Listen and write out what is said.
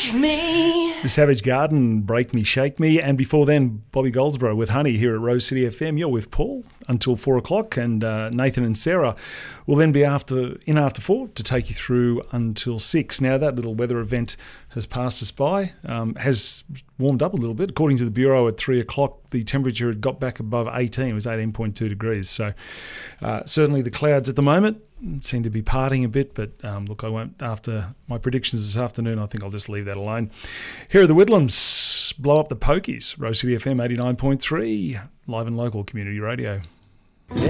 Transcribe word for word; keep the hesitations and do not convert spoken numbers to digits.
Shake Me. The Savage Garden, Break Me, Shake Me. And before then, Bobby Goldsboro with Honey here at Rose City F M. You're with Paul until four o'clock, and uh, Nathan and Sarah will then be after in after four to take you through until six. Now, that little weather event has passed us by, um, has warmed up a little bit. According to the Bureau, at three o'clock, the temperature had got back above eighteen. It was eighteen point two degrees. So uh, certainly the clouds at the moment seem to be parting a bit, but um, look, I won't, after my predictions this afternoon, I think I'll just leave that alone. Here are the Whitlams, Blow Up the Pokies, Rose City F M eighty-nine point three, live and local community radio.